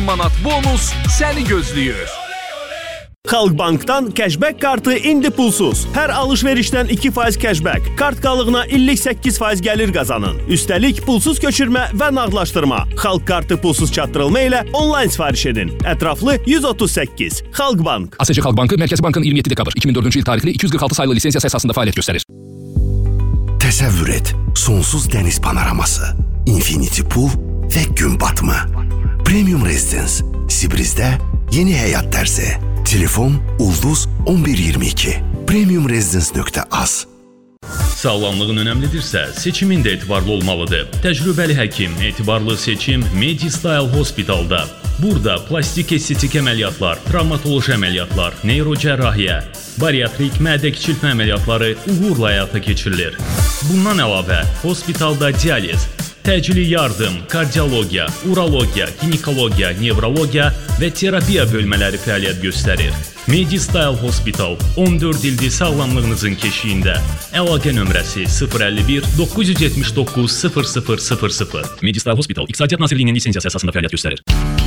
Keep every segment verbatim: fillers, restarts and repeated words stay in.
manat bonus səni gözləyir. Xalq Bankdan cashback kartı indi pulsuz. Hər alış-verişdən iki faiz cashback. Kart qalığına illik səkkiz faiz gəlir qazanın. Üstəlik pulsuz köçürmə və nağdlaşdırma. Xalq kartı pulsuz çatdırılma ilə onlayn sifariş edin. Ətraflı yüz otuz səkkiz. Xalq Bank. A S C Xalq Bankı Mərkəzi Bankın iyirmi yeddi dekabr iki min dördüncü il tarixli iki yüz qırx altı sayılı lisensiyası əsasında fəaliyyət göstərir. Təsəvvür et, sonsuz dəniz panoraması, infinity pool və gün batımı. Premium Residence, Sibrizdə yeni həyat dərsi. Telefon Ulduz on bir iyirmi iki. premium residence nöqtə az. Sağlamlığın önəmlidirsə, seçimin də etibarlı olmalıdır. Təcrübəli həkim, etibarlı seçim MediStyle Hospitalda. Burada plastik estetik əməliyyatlar, travmatoloji əməliyyatlar, neyrocərrahiyyə, bariatrik mədə kiçiltmə əməliyyatları uğurla həyata keçirilir. Bundan əlavə, hospitalda dializ, təcili yardım, kardiologiya, urologiya, ginekologiya, nevrologiya və terapiya bölmələri fəaliyyət göstərir. MediStyle Hospital on dörd ildir sağlamlığınızın keşiyində. Əlaqə nömrəsi sıfır əlli bir doqquz yüz yetmiş doqquz sıfır sıfır sıfır sıfır. MediStyle Hospital İqtisadiyyat Nazirliyinin lisensiyası əsasında fəaliyyət göstərir.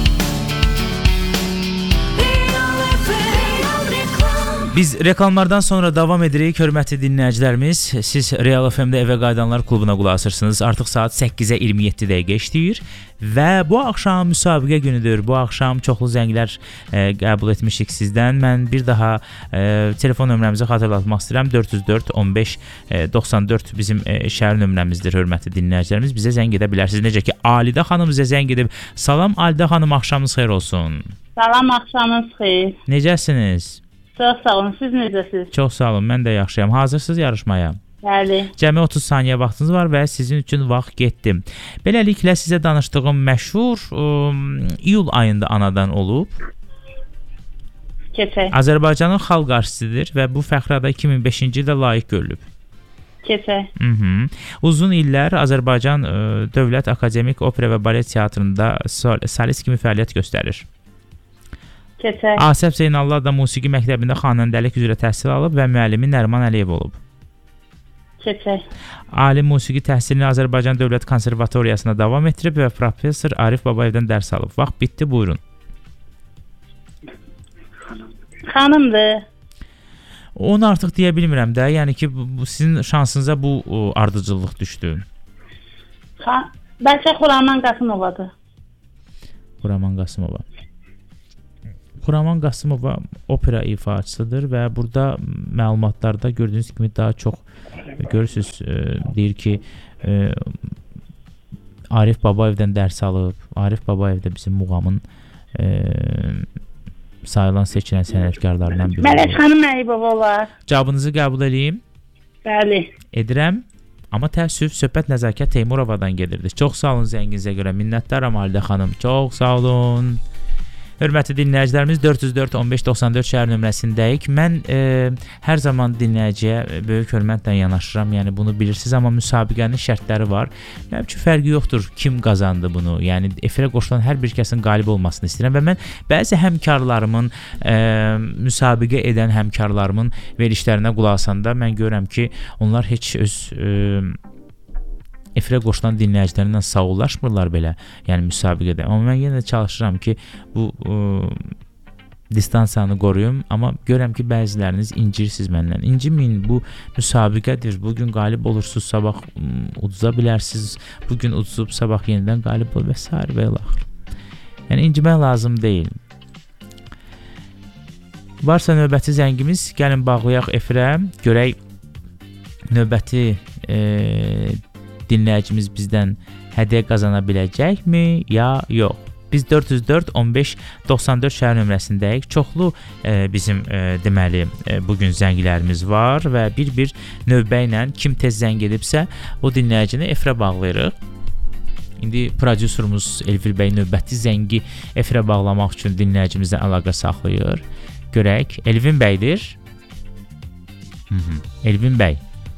Biz reklamlardan sonra davam edirik. Hörmətli dinləyicilərimiz, siz Real F M-də Evə Qayıdanlar klubuna qulaq asırsınız. Artıq saat səkkizə iyirmi yeddi dəqiqə işləyir və bu axşam müsabiqə günüdür. Bu axşam çoxlu zənglər e, qəbul etmişik sizdən. Mən bir daha e, telefon nömrəmizi xatırlatmaq istəyirəm. dörd yüz dörd on beş doxsan dörd bizim e, şəhər nömrəmizdir, hörmətli dinləyicilərimiz. Bizə zəng edə bilərsiniz. Necə ki, Alidə xanım bizə zəng edib. Salam Alidə xanım, axşamınız xeyir olsun. Salam, axşamınız xeyir. Necəsiniz? Çox sağ olun, siz necəsiniz? Çox sağ olun, mən də yaxşıyam. Hazırsınız yarışmaya? Bəli. Cəmi otuz saniyə vaxtınız var və sizin üçün vaxt getdi. Beləliklə sizə danışdığım məşhur um, iyul ayında anadan olub. Keçək. Azərbaycanın xalq artistidir və bu fəxrada iki min beşinci ildə layiq görülüb. Keçək. Hı -hı. Uzun illər Azərbaycan ə, Dövlət Akademik Opera və Balet Teatrında solist kimi fəaliyyət göstərir. Keçək. Asəf Zeynallı adlı musiqi məktəbində xanəndəlik üzrə təhsil alıb və müəllimi Nərman Əliyev olub. Keçək. Ali musiqi təhsilini Azərbaycan Dövlət Konservatoriyasında davam etdirib və professor Arif Babayevdən dərs alıb. Vaxt bitdi, buyurun. Xanımdır. Onu artıq deyə bilmirəm də, yəni ki, bu, sizin şansınıza bu o, ardıcıllıq düşdü. Ha, bəlkə Xuraman Qasımovadır. Xuraman Qasımova. Xuraman Qasımova opera ifaçısıdır və burada məlumatlarda gördüyünüz kimi daha çox görürsünüz, e, deyir ki, e, Arif Babayevdən dərs alıb. Arif Babayev də bizim muğamın e, sayılan seçilən sənətkarlarından biri. Mələk xanım Əlibova olar. Cavabınızı qəbul edeyim. Bəli. Edirəm. Amma təəssüf, söhbət Nəzakət Teymurovadan gedirdi. Çox sağ olun zənginizə görə. Minnətdaram Alidə xanım. Çox sağ olun. Hörmətli dinləyicilərimiz, dörd yüz dörd on beş doxsan dörd şəhər nömrəsindəyik. Mən e, hər zaman dinləyiciyə böyük hörmətlə yanaşıram. Yəni bunu bilirsiniz, amma müsabiqənin şərtləri var. Mənim üçün fərqi yoxdur kim qazandı bunu. Yəni efirə qoşulan hər bir kəsin qalib olmasını istəyirəm və mən bəzi həmkarlarımın, e, müsabiqə edən həmkarlarımın verişlərinə qulaq asanda mən görürəm ki, onlar heç öz e, efirə qoşulan dinləyicilərlə sağollaşmırlar belə, yəni müsabiqədə. Amma mən yenə də çalışıram ki, bu ə, distansiyanı qoruyum, amma görürəm ki, bəziləriniz incirsiniz məndən. İnciməyin, bu müsabiqədir. Bugün qalib olursunuz, sabah uduza bilərsiniz. Bugün uduzub, sabah yenidən qalib olur və s. və ilaxır. Yəni incimək lazım deyil. Varsa növbəti zəngimiz, gəlin bağlayaq efirə, görək növbəti e, dinləyicimiz bizdən hədiyyə qazana biləcəkmi, ya yox. Biz dörd yüz dörd on beş doxsan dörd şəhər nömrəsindəyik. Çoxlu e, bizim e, deməli e, bugün zənglərimiz var və bir-bir növbə ilə kim tez zəng edibsə o dinləyicini efirə bağlayırıq. İndi prodüserimiz Elvil bəy növbəti zəngi efirə bağlamaq üçün dinləyicimizlə əlaqə saxlayır. Görək, Elvin bəydir. Hı -hı. Elvin bəy.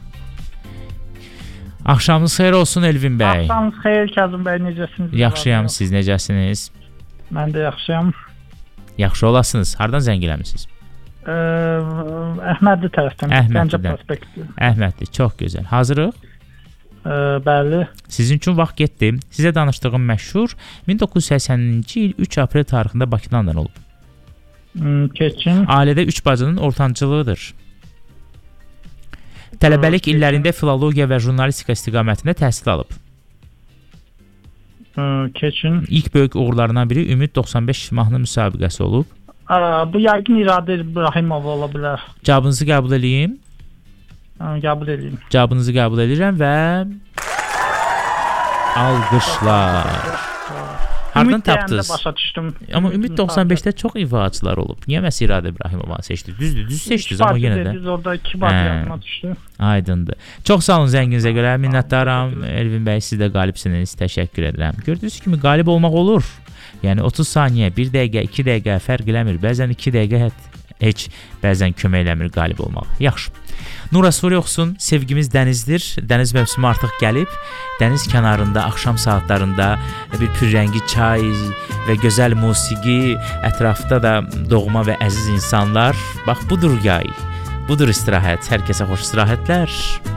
Axşamınız xeyir olsun Elvin bəy. Axşamınız xeyir Kazım bəy, necəsiniz? Yaxşıyam, siz necəsiniz? Mən də yaxşıyam. Yaxşı olasınız. Hardan zəng eləmisiniz? Ə, Əhmədli tərəfdən. Əhmədlidən. Əhmədli, çox gözəl. Hazırıq? E, bəli. Sizin üçün vaxt getdi. Sizə danışdığım məşhur min doqquz yüz səksəninci il üç aprel tarixində Bakıda anadan olub. Hmm, keçin. Ailədə üç bacının ortancılığıdır. Tələbəlik illərində filologiya və jurnalistika istiqamətində təhsil alıb. Hmm, keçin. İlk böyük uğurlarından biri Ümid doxsan beş mahnı müsabiqəsi olub. Aa, bu yəqin İradə İbrahimov ola bilər. Cavabınızı qəbul edeyim. Ha, qəbul edeyim. Cavabınızı qəbul edirəm və alqışlar. Hardan tapdınız? Başa düşdüm. Amma Ümid doxsan beşdə çox ifaçılar olub. Niyə məhz İradə İbrahimova seçdiniz? Düzdür, düz seçdiniz amma yenə də. Biz orada iki bar yadıma düşdü. Aydındır. Çox sağ olun zənginizə görə. Minnətdaram. Elvin bəy, siz də qalibsiniz. Təşəkkür edirəm. Gördüyünüz kimi qalib olmaq olur. Yəni otuz saniyə, bir dəqiqə, iki dəqiqə fərq eləmir. Bəzən iki dəqiqə heç, bəzən kömək eləmir qalib olmaq. Yaxşı. Nura soru yoxsun, sevgimiz dənizdir. Dəniz mövsümü artıq gəlib. Dəniz kənarında, axşam saatlarında bir pürrəngi çay və gözəl musiqi, ətrafda da doğma və əziz insanlar. Bax, budur yay, budur istirahət. Hər kəsə xoş istirahətlər.